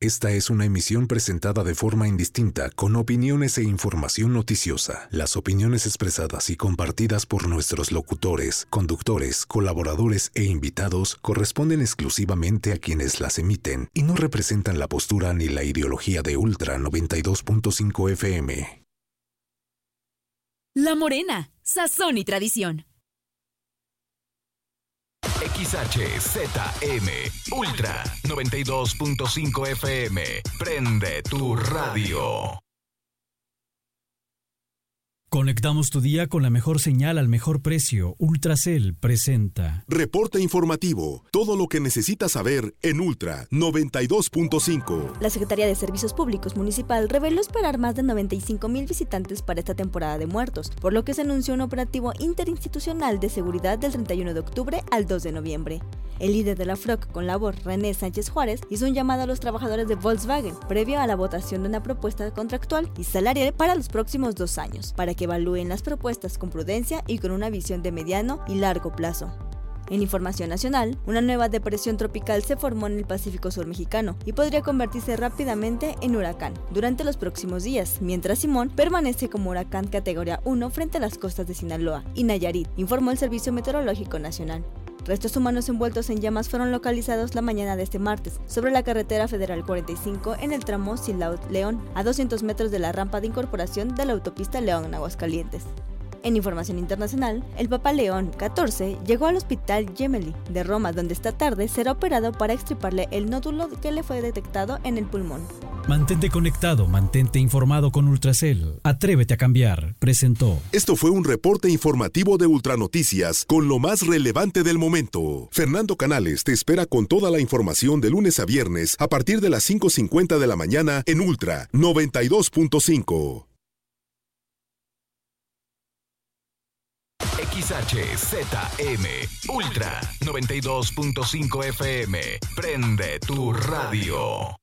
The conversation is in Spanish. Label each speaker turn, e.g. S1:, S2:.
S1: Esta es una emisión presentada de forma indistinta, con opiniones e información noticiosa. Las opiniones expresadas y compartidas por nuestros locutores, conductores, colaboradores e invitados corresponden exclusivamente a quienes las emiten y no representan la postura ni la ideología de Ultra 92.5 FM.
S2: La Morena, sazón y tradición.
S3: XHZM Ultra 92.5 FM. Prende tu radio.
S4: Conectamos tu día con la mejor señal al mejor precio. Ultracel presenta
S5: Reporte informativo. Todo lo que necesitas saber en Ultra 92.5.
S6: La Secretaría de Servicios Públicos Municipal reveló esperar más de 95,000 visitantes para esta temporada de muertos, por lo que se anunció un operativo interinstitucional de seguridad del 31 de octubre al 2 de noviembre. El líder de la FROC con labor, René Sánchez Juárez, hizo un llamado a los trabajadores de Volkswagen previo a la votación de una propuesta contractual y salarial para los próximos 2 años, para que evalúen las propuestas con prudencia y con una visión de mediano y largo plazo. En información nacional, una nueva depresión tropical se formó en el Pacífico Sur mexicano y podría convertirse rápidamente en huracán durante los próximos días, mientras Simón permanece como huracán categoría 1 frente a las costas de Sinaloa y Nayarit, informó el Servicio Meteorológico Nacional. Restos humanos envueltos en llamas fueron localizados la mañana de este martes sobre la carretera federal 45 en el tramo Silao-León, a 200 metros de la rampa de incorporación de la autopista León-Aguascalientes. En información internacional, el Papa León XIV llegó al Hospital Gemelli de Roma, donde esta tarde será operado para extirparle el nódulo que le fue detectado en el pulmón.
S4: Mantente conectado, mantente informado con Ultracel. Atrévete a cambiar. Presentó.
S5: Esto fue un reporte informativo de Ultranoticias con lo más relevante del momento. Fernando Canales te espera con toda la información de lunes a viernes a partir de las 5:50 de la mañana en Ultra 92.5.
S3: XHZM Ultra 92.5 FM. Prende tu radio.